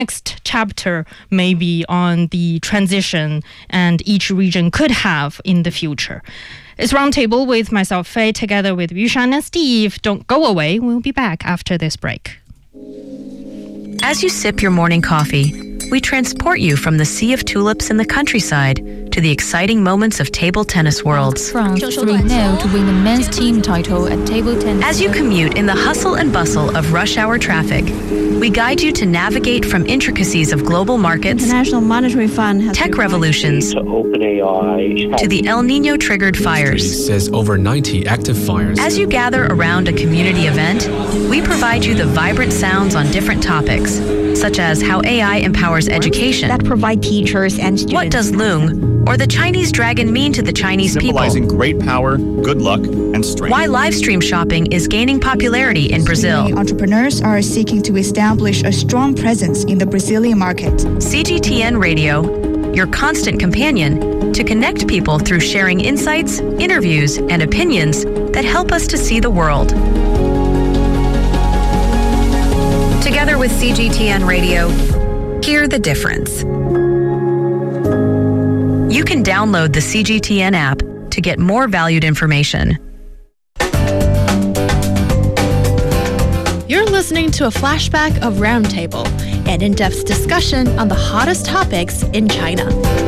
next chapter may be on the transition and each region could have in the future. It's Roundtable with myself, Faye, together with Yushan and Steve. Don't go away. We'll be back after this break. As you sip your morning coffee, we transport you from the sea of tulips in the countryside to the exciting moments of table tennis worlds. France 3-0 to win the men's team title at table tennis. As you commute in the hustle and bustle of rush hour traffic, we guide you to navigate from intricacies of global markets, International Monetary Fund has tech revolutions, to OpenAI, to the El Nino triggered fires. Says over 90 active fires. As you gather around a community event, we provide you the vibrant sounds on different topics, such as how AI empowers education. that provide teachers and students. What does Loong or the Chinese dragon mean to the Chinese people? Symbolizing great power, good luck, and strength. Why live stream shopping is gaining popularity in Brazil. Entrepreneurs are seeking to establish a strong presence in the Brazilian market. CGTN Radio, your constant companion to connect people through sharing insights, interviews, and opinions that help us to see the world. Together with CGTN Radio, hear the difference. You can download the CGTN app to get more valued information. You're listening to a flashback of Roundtable, an in-depth discussion on the hottest topics in China.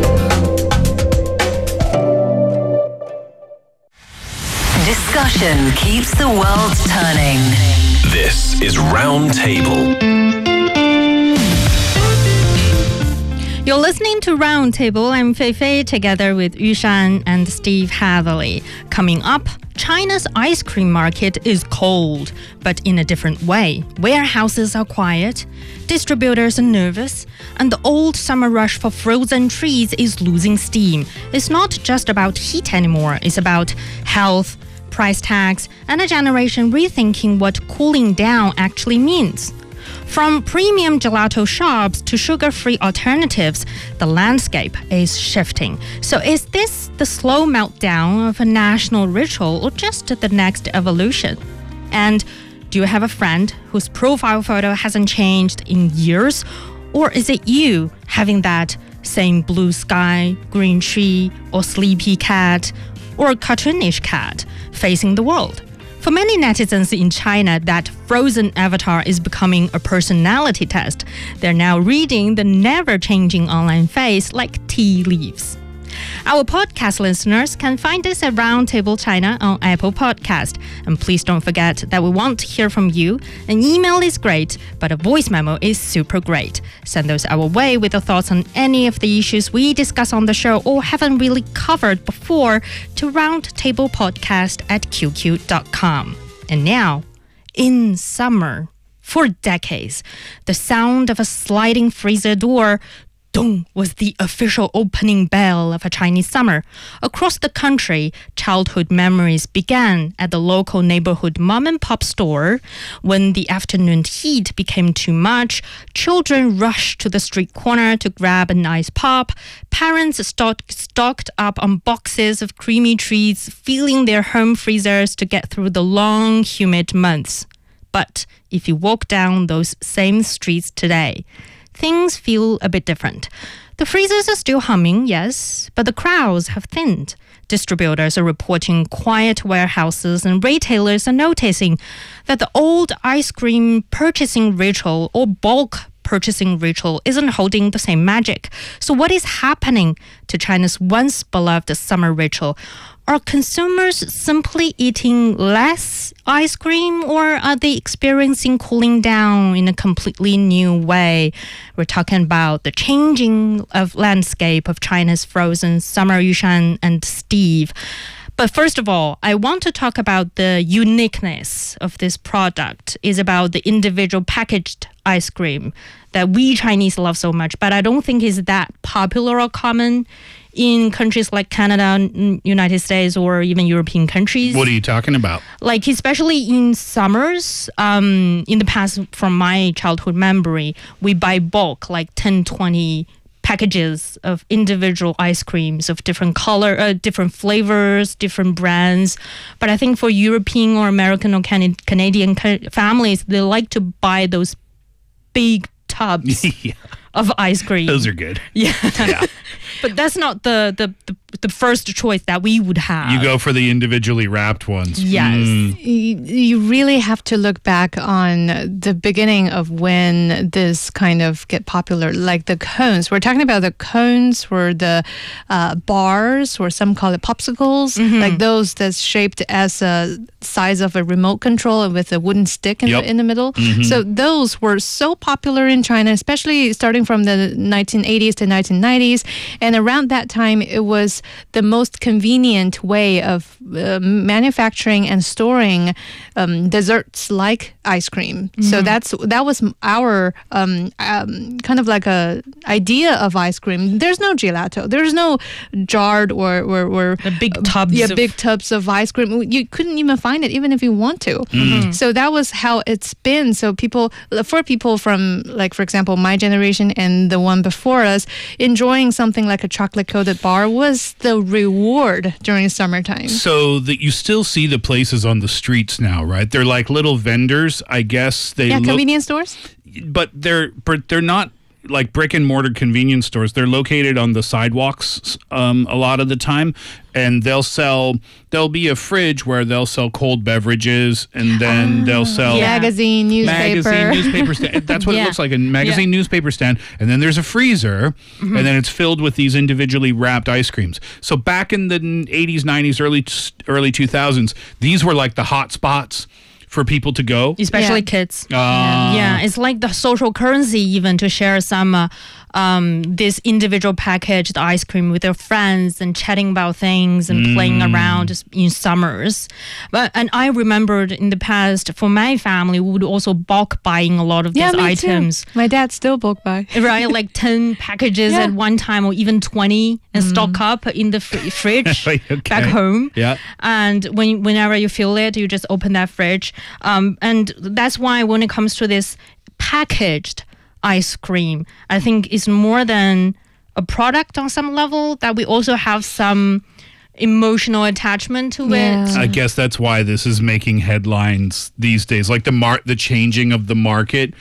Discussion keeps the world turning. This is Roundtable. You're listening to Roundtable. I'm Fei Fei together with Yushan and Steve Hatherley. Coming up, China's ice cream market is cold, but in a different way. Warehouses are quiet, distributors are nervous, and the old summer rush for frozen treats is losing steam. It's not just about heat anymore. It's about health, price tags, and a generation rethinking what cooling down actually means. From premium gelato shops to sugar-free alternatives, the landscape is shifting. So is this the slow meltdown of a national ritual or just the next evolution? And do you have a friend whose profile photo hasn't changed in years? Or is it you having that same blue sky, green tree, or sleepy cat, or cartoonish cat facing the world? For many netizens in China, that frozen avatar is becoming a personality test. They're now reading the never-changing online face like tea leaves. Our podcast listeners can find us at Roundtable China on Apple Podcast. And please don't forget that we want to hear from you. An email is great, but a voice memo is super great. Send those our way with your thoughts on any of the issues we discuss on the show or haven't really covered before to roundtablepodcast@qq.com. And now, in summer, for decades, the sound of a sliding freezer door dong was the official opening bell of a Chinese summer. Across the country, childhood memories began at the local neighborhood mom-and-pop store. When the afternoon heat became too much, children rushed to the street corner to grab an ice pop. Parents stocked up on boxes of creamy treats, filling their home freezers to get through the long, humid months. But if you walk down those same streets today, things feel a bit different. The freezers are still humming, yes, but the crowds have thinned. Distributors are reporting quiet warehouses, and retailers are noticing that the old ice cream purchasing ritual or bulk purchasing ritual isn't holding the same magic. So what is happening to China's once beloved summer ritual? Are consumers simply eating less ice cream, or are they experiencing cooling down in a completely new way? We're talking about the changing of landscape of China's frozen summer. Yushan and Steve. But first of all, I want to talk about the uniqueness of this product. It's about the individual packaged ice cream that we Chinese love so much, but I don't think is that popular or common in countries like Canada, United States, or even European countries. What are you talking about? Like, especially in summers, in the past, from my childhood memory, we buy bulk, like 10, 20 packages of individual ice creams of different color, different flavors, different brands. But I think for European or American or Canadian families, they like to buy those big tubs of ice cream. Those are good. Yeah. Yeah. But that's not the first choice that we would have. You go for the individually wrapped ones. Yes. You really have to look back on the beginning of when this kind of get popular, like the cones. We're talking about the cones or the bars, or some call it popsicles, like those that's shaped as a size of a remote control with a wooden stick in the middle. So those were so popular in China, especially starting from the 1980s to 1990s. And around that time, it was the most convenient way of manufacturing and storing desserts like ice cream. So that was our kind of like a idea of ice cream. There's no gelato. There's no jarred or the big tubs. Big tubs of ice cream. You couldn't even find it, even if you want to. So that was how it's been. So for people from, like, for example, my generation and the one before us, enjoying something like a chocolate-coated bar was the reward during summertime. So that you still see the places on the streets now, right? They're like little vendors, I guess. Convenience stores? But they're not like brick and mortar convenience stores. They're located on the sidewalks a lot of the time, and there'll be a fridge where they'll sell cold beverages, and then they'll sell magazine, newspaper stand. That's what it looks like, a magazine, newspaper stand. And then there's a freezer, and then it's filled with these individually wrapped ice creams. So back in the 80s, 90s, early 2000s, these were like the hot spots for people to go, especially kids. Yeah, it's like the social currency even to share some this individual packaged ice cream with their friends and chatting about things and playing around just in summers. And I remembered in the past, for my family, we would also bulk buying a lot of these items. Too. My dad still bulk buy. Right, like 10 packages at one time, or even 20, and stock up in the fridge back home. Yeah. And whenever you feel it, you just open that fridge. And that's why when it comes to this packaged ice cream, I think it's more than a product on some level, that we also have some emotional attachment to it. I guess that's why this is making headlines these days. Like the changing of the market.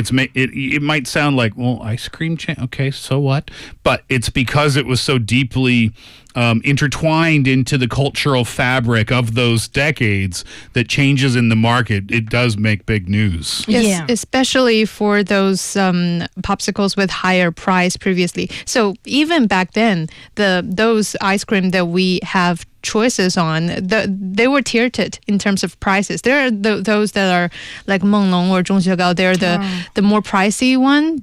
It might sound like, well, ice cream okay, so what? But it's because it was so deeply intertwined into the cultural fabric of those decades that changes in the market, it does make big news. Yes, especially for those popsicles with higher price previously. So even back then, those ice cream that we have choices on, they were tiered in terms of prices. There are those that are like Menglong or Zhongxiegao. They're the more pricey one.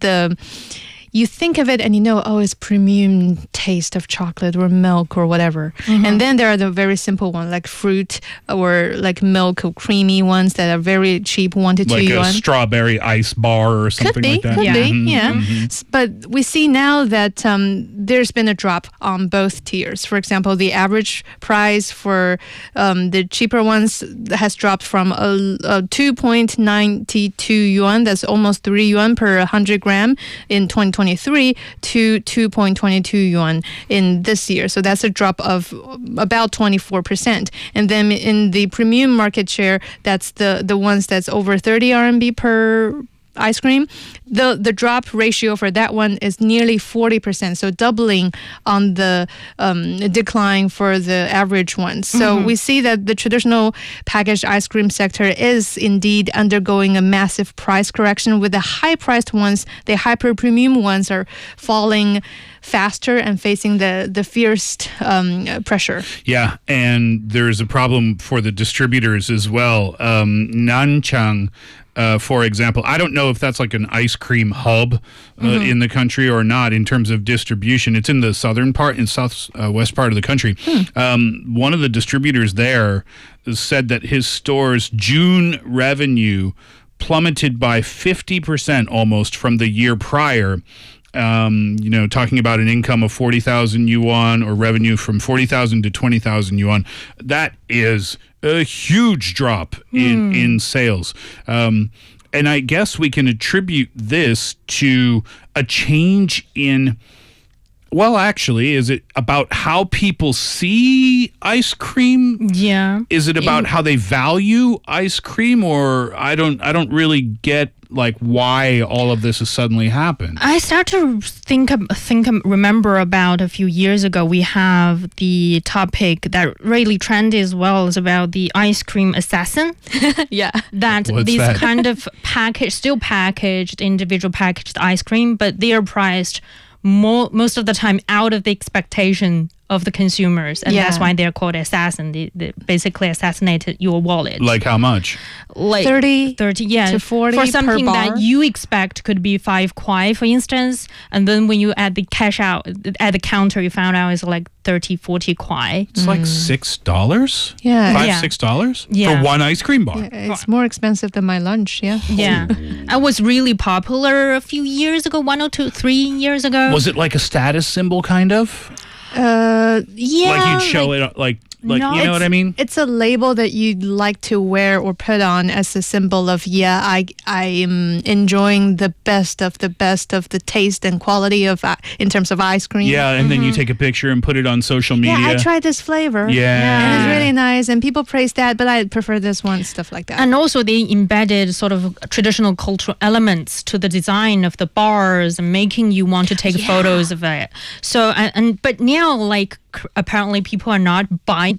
You think of it and you know, it's premium taste of chocolate or milk or whatever. And then there are the very simple ones like fruit or like milk or creamy ones that are very cheap, 1 to 2 yuan. Like a strawberry ice bar or something like that. Could be. But we see now that there's been a drop on both tiers. For example, the average price for the cheaper ones has dropped from 2.92 yuan, that's almost 3 yuan per 100 gram in 2023, to 2.22 yuan in this year. So that's a drop of about 24%. And then in the premium market share, that's the ones that's over 30 RMB per ice cream, the drop ratio for that one is nearly 40%, so doubling on the decline for the average ones. So we see that the traditional packaged ice cream sector is indeed undergoing a massive price correction, with the high-priced ones, the hyper-premium ones, are falling faster and facing the fierce pressure. Yeah, and there's a problem for the distributors as well. Nanchang, for example, I don't know if that's like an ice cream hub in the country or not in terms of distribution. It's in the southern part, in southwest part of the country. One of the distributors there said that his store's June revenue plummeted by 50% almost from the year prior. Talking about an income of 40,000 yuan or revenue from 40,000 to 20,000 yuan. That is a huge drop in sales. And I guess we can attribute this to a change in, well, actually, is it about how people see ice cream? Yeah. Is it about how they value ice cream? Or I don't really get like why all of this has suddenly happened. I start to remember about a few years ago, we have the topic that really trendy as well, is about the ice cream assassin. Yeah. That What's these that? kind of still packaged, individual packaged ice cream, but they are priced most of the time out of the expectation of the consumers, and that's why they're called assassin. They basically assassinated your wallet. Like how much? Like 30 yeah, to 40 for per something bar. that you expect could be 5 kwai, for instance, and then when you at the cash out at the counter, you found out it's like 30, 40 kwai. It's like $6. Yeah. $5-6 Yeah. for one ice cream bar. Yeah, it's more expensive than my lunch. Yeah. Yeah, it was really popular a few years ago, 1 or 2, 3 years ago. Was it like a status symbol, kind of? Yeah, Like you'd show it, like No, you know what I mean? It's a label that you'd like to wear or put on as a symbol of, I am enjoying the best of the taste and quality of in terms of ice cream. Yeah, and then you take a picture and put it on social media. Yeah, I tried this flavor. Yeah. And it's really nice, and people praise that, but I prefer this one, stuff like that. And also they embedded sort of traditional cultural elements to the design of the bars and making you want to take photos of it. So, but now, like, apparently people are not buying.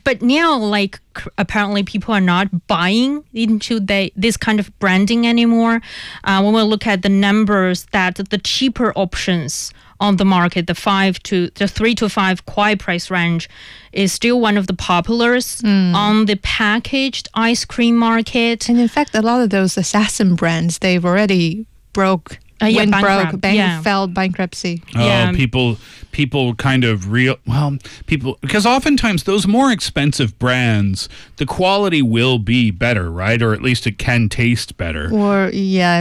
Into this kind of branding anymore. When we look at the numbers, that the cheaper options on the market, the 3 to 5 kwai price range, is still one of the populars on the packaged ice cream market. And in fact, a lot of those assassin brands, they've already went broke, filed bankruptcy. Oh, people kind of because oftentimes those more expensive brands, the quality will be better, right? Or at least it can taste better. Or,